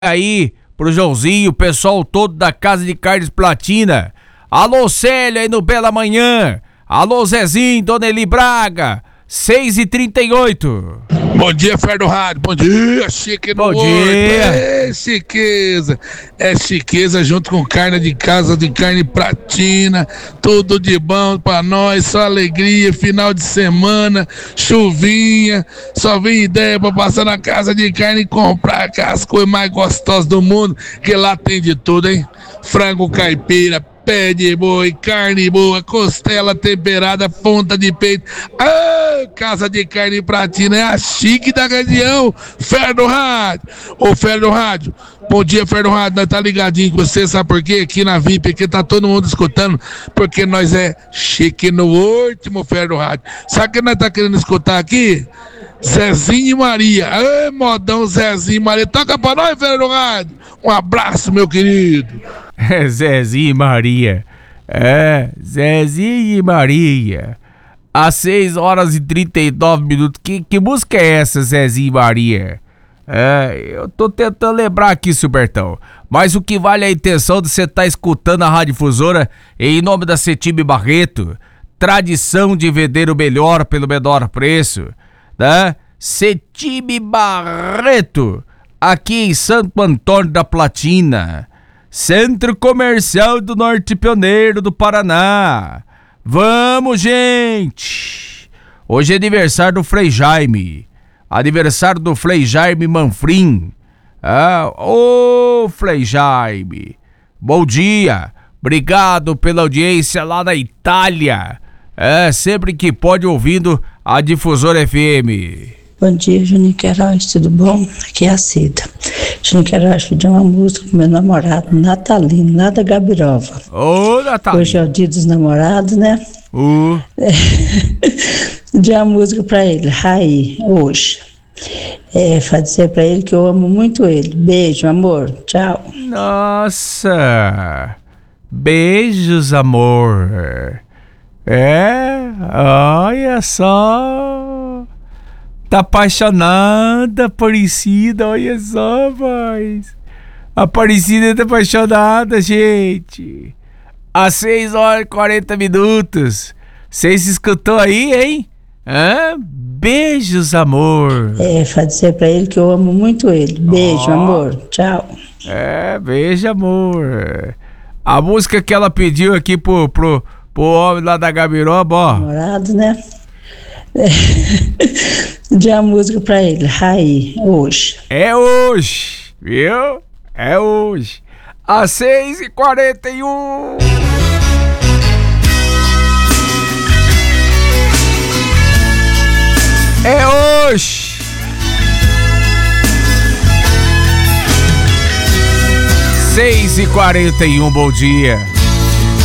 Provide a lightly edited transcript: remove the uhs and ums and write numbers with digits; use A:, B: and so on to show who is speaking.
A: aí pro Joãozinho, o pessoal todo da Casa de Carnes Platina. Alô, Célia aí no Bela Manhã. Alô, Zezinho, Dona Eli Braga. 6h38.
B: Bom dia, Ferdo Rádio. Bom dia, chique no
A: Bom dia.
B: É chiqueza. É chiqueza junto com carne de casa, de carne platina. Tudo de bom pra nós, só alegria. Final de semana, chuvinha. Só vem ideia pra passar na casa de carne e comprar as coisas mais gostosas do mundo. Que lá tem de tudo, hein? Frango caipira, pé de boi, carne boa, costela temperada, ponta de peito. Ah, Casa de Carne Platina é a chique da região. Ferdo Rádio. Ô, Ferdo Rádio. Bom dia, Ferdo Rádio. Nós tá ligadinho com você, sabe por quê? Aqui na VIP, aqui tá todo mundo escutando, porque nós é chique no último, Ferdo Rádio. Sabe o que nós tá querendo escutar aqui? Zezinho e Maria. Ai, modão Zezinho e Maria. Toca pra nós, Ferdo Rádio. Um abraço, meu querido.
A: Zezinho e Maria. Zezinho e Maria. Às 6h39. Que música é essa, Zezinho e Maria? Eu tô tentando lembrar aqui, Silbertão. Mas o que vale é a intenção de você estar escutando a Radiodifusora em nome da Cetime Barreto. Tradição de vender o melhor pelo menor preço, né? Cetime Barreto, aqui em Santo Antônio da Platina. Centro Comercial do Norte Pioneiro do Paraná. Vamos, gente! Hoje é aniversário do Frei Jaime. Aniversário do Frei Jaime Manfrim. Ô, Frei Jaime. Bom dia. Obrigado pela audiência lá na Itália. Sempre que pode ouvindo a Difusora FM.
C: Bom dia, Juninho Queiroz, tudo bom? Aqui é a Cida. Juninho Queiroz, pedi uma música pro meu namorado, Natalino, lá da Gabirova.
A: Ô, Natalino.
C: Hoje é o dia dos namorados, né? Pedi uma música pra ele, Raí, hoje. Dizer pra ele que eu amo muito ele. Beijo, amor. Tchau.
A: Nossa! Beijos, amor. Olha só. Tá apaixonada, Aparecida, olha só, mas. Aparecida tá apaixonada, gente. Às 6h40. Vocês escutou aí, hein? Beijos, amor.
C: Dizer pra ele que eu amo muito ele. Beijo, amor. Tchau.
A: Beijo, amor. A música que ela pediu aqui pro homem lá da Gabiroba, ó.
C: Namorado, né? Pedi a música pra ele, Raí, hoje.
A: É hoje, viu? É hoje. Às 6h41. É hoje. 6h41, bom dia.